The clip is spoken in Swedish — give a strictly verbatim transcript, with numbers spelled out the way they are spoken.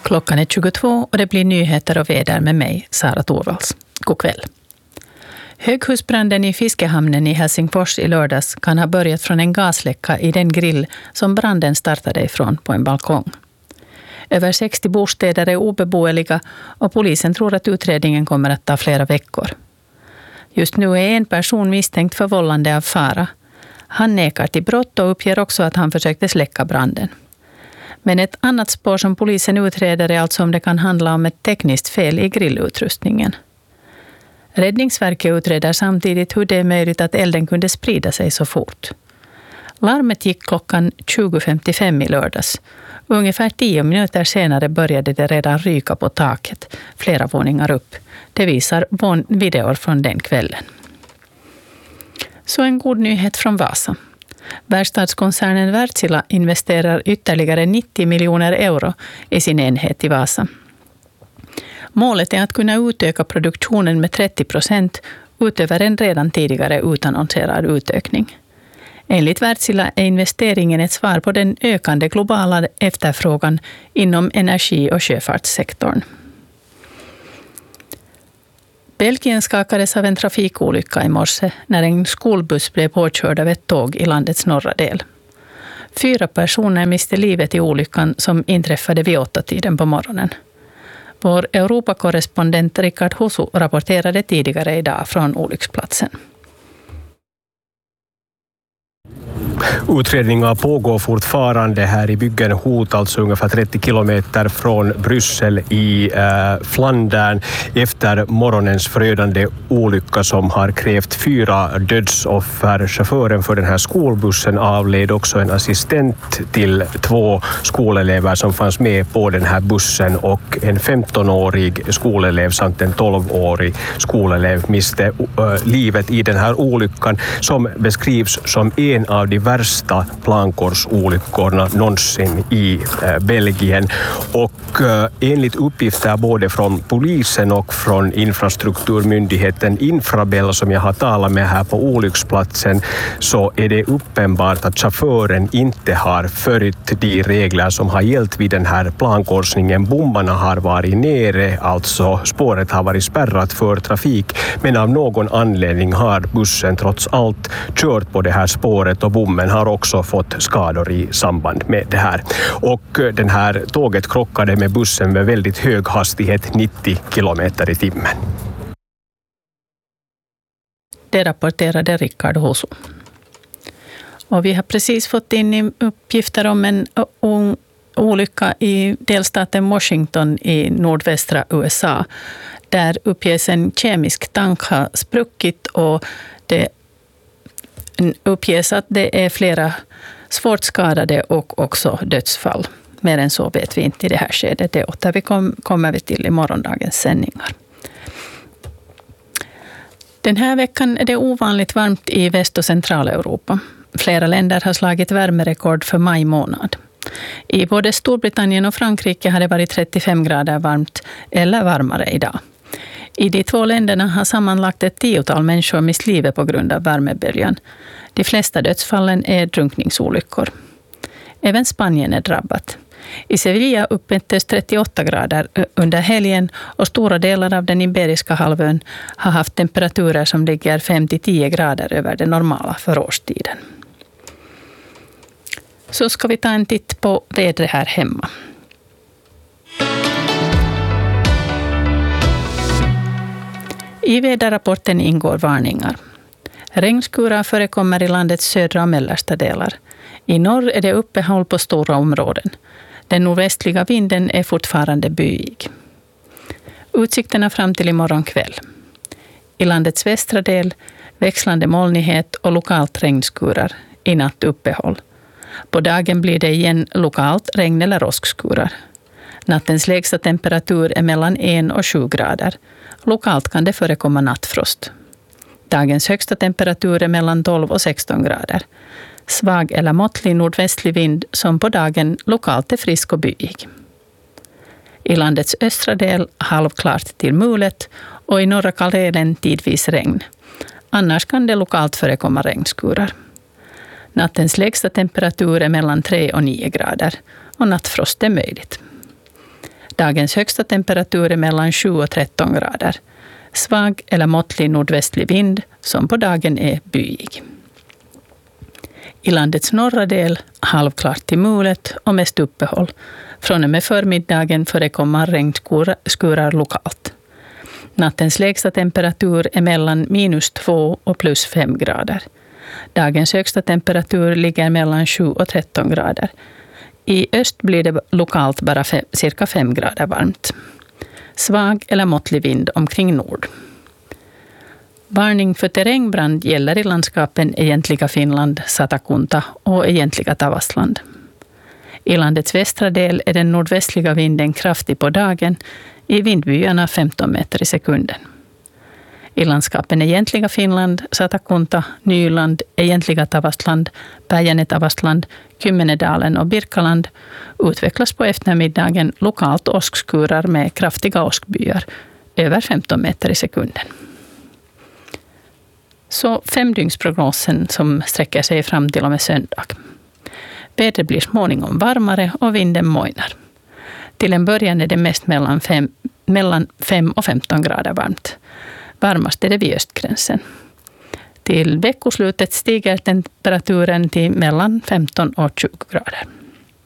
Klockan är tjugotvå och det blir nyheter och väder med mig, Sara Torvalds. God kväll. Höghusbranden i fiskehamnen i Helsingfors i lördags kan ha börjat från en gasläcka i den grill som branden startade ifrån på en balkong. Över sextio bostäder är obeboeliga och polisen tror att utredningen kommer att ta flera veckor. Just nu är en person misstänkt för vållande av fara. Han nekar till brott och uppger också att han försökte släcka branden. Men ett annat spår som polisen utreder är alltså om det kan handla om ett tekniskt fel i grillutrustningen. Räddningsverket utreder samtidigt hur det är möjligt att elden kunde sprida sig så fort. Larmet gick klockan tjugo femtiofem i lördags. Ungefär tio minuter senare började det redan ryka på taket, flera våningar upp. Det visar videor från den kvällen. Så en god nyhet från Vasa. Verkstadskoncernen Wärtsilä investerar ytterligare nittio miljoner euro i sin enhet i Vasa. Målet är att kunna utöka produktionen med trettio procent utöver en redan tidigare utannonserad utökning. Enligt Wärtsilä är investeringen ett svar på den ökande globala efterfrågan inom energi- och sjöfartssektorn. Belgien skakades av en trafikolycka i morse när en skolbuss blev påkörd av ett tåg i landets norra del. Fyra personer miste livet i olyckan som inträffade vid åtta tiden på morgonen. Vår Europakorrespondent Rickard Husu rapporterade tidigare idag från olycksplatsen. Utredningar pågår fortfarande här i byggen Hot, alltså ungefär trettio kilometer från Bryssel i eh, Flandern efter morgonens förödande olycka som har krävt fyra dödsoffer. Chauffören för den här skolbussen avled, också en assistent till två skolelever som fanns med på den här bussen, och en femtonårig skolelev samt en tolvårig skolelev miste äh, livet i den här olyckan som beskrivs som en av de värsta plankorsolyckorna någonsin i eh, Belgien. Och eh, enligt uppgifter både från polisen och från infrastrukturmyndigheten Infrabel som jag har talat med här på olycksplatsen, så är det uppenbart att chauffören inte har följt de regler som har gällt vid den här plankorsningen. Bommarna har varit nere, alltså spåret har varit spärrat för trafik, men av någon anledning har bussen trots allt kört på det här spåret och bommen har också fått skador i samband med det här. Och den här tåget krockade med bussen med väldigt hög hastighet, nittio kilometer i timmen. Det rapporterade Rickard Husu. Och vi har precis fått in uppgifter om en olycka i delstaten Washington i nordvästra U S A. Där uppges en kemisk tank ha spruckit och det uppges att det är flera svårt skadade och också dödsfall. Mer än så vet vi inte i det här skedet. Det återkommer vi till i morgondagens sändningar. Den här veckan är det ovanligt varmt i Väst- och Centraleuropa. Flera länder har slagit värmerekord för maj månad. I både Storbritannien och Frankrike har det varit trettiofem grader varmt eller varmare idag. I de två länderna har sammanlagt ett tiotal människor mist livet på grund av värmeböljan. De flesta dödsfallen är drunkningsolyckor. Även Spanien är drabbat. I Sevilla uppmättes trettioåtta grader under helgen och stora delar av den iberiska halvön har haft temperaturer som ligger fem till tio grader över det normala för årstiden. Så ska vi ta en titt på vädret här hemma. I väderrapporten ingår varningar. Regnskurar förekommer i landets södra och mellersta delar. I norr är det uppehåll på stora områden. Den nordvästliga vinden är fortfarande byig. Utsikterna fram till imorgon kväll. I landets västra del växlande molnighet och lokalt regnskurar. I natt uppehåll. På dagen blir det igen lokalt regn- eller åskskurar. Nattens lägsta temperatur är mellan en och sju grader. Lokalt kan det förekomma nattfrost. Dagens högsta temperatur är mellan tolv och sexton grader. Svag eller måttlig nordvästlig vind som på dagen lokalt är frisk och byig. I landets östra del halvklart till mulet och i norra Karelen tidvis regn. Annars kan det lokalt förekomma regnskurar. Nattens lägsta temperatur är mellan tre och nio grader och nattfrost är möjligt. Dagens högsta temperatur är mellan sju och tretton grader. Svag eller måttlig nordvästlig vind som på dagen är byig. I landets norra del halvklart till mulet och mest uppehåll. Från och med förmiddagen förekommer regnskurar lokalt. Nattens lägsta temperatur är mellan minus två och plus fem grader. Dagens högsta temperatur ligger mellan sju och tretton grader. I öst blir det lokalt bara fem, cirka fem grader varmt. Svag eller måttlig vind omkring nord. Varning för terrängbrand gäller i landskapen egentliga Finland, Satakunta och egentliga Tavastland. I landets västra del är den nordvästliga vinden kraftig på dagen, i vindbyarna femton meter i sekunden. I landskapen egentliga Finland, Satakunta, Nyland, egentliga Tavastland, Päijänne-Tavastland, Kymmenedalen och Birkaland utvecklas på eftermiddagen lokalt åskskurar med kraftiga åskbyar, över femton meter i sekunden. Så femdygnsprognosen som sträcker sig fram till och med söndag. Vädret blir småningom varmare och vinden mojnar. Till en början är det mest mellan fem, mellan fem och femton grader varmt. Varmast är det vid östgränsen. Till veckoslutet stiger temperaturen till mellan femton och tjugo grader.